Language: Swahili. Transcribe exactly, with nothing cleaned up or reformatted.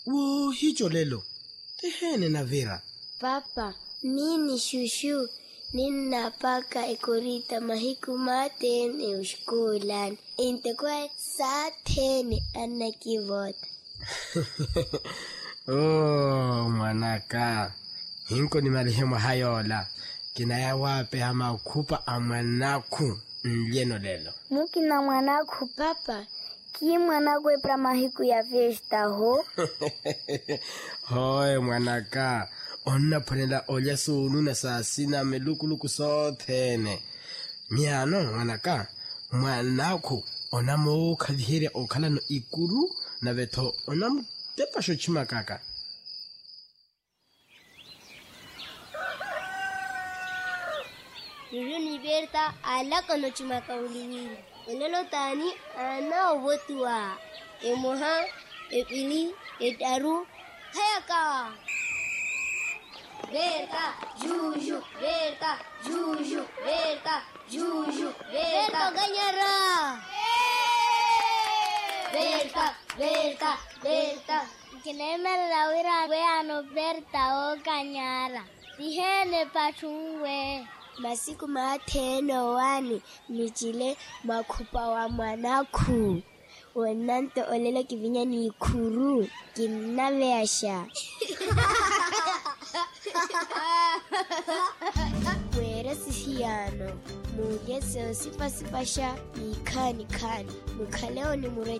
Wo hicho lelo. Tehene na Vera. Papa, nini shushu ninapaka ikurita mahiku matene ushkulan. Inte kwa satene anakivota. Oh, mwanaka. Hinko ni marehemu hayola. Kinaya wape hama ukupa amanaku mlieno lelo. Mukina mwanaku papa. Ki mwanaku epra mahiku ya fiesta ho? Hoi mwanaka. Onna panela olia sunu na sasina melukuluku sotene. Miano mwanaka. Mwanaku onamo kadhihere okala no ikuru na veto onamo tepa shochima kaka. Yuni Berta ala kono chima kauliwili. Elelo tani ana wotua. Emoha, epili, etaru, hayaka. Berta, juju, Berta, juju, Berta, juju, Berta ganyara. Berta, Berta, Berta. Kineme lawira we ano Berta o ganyara. Tihene pachungwe. Masiku mateno wani nichile makupa wa mwanaku. Wananto olela kivinya ni kuru. Kinaveasha. Wera sisiano. Mugese sipa sipasha. Ikani kani. Mukaleo ni mure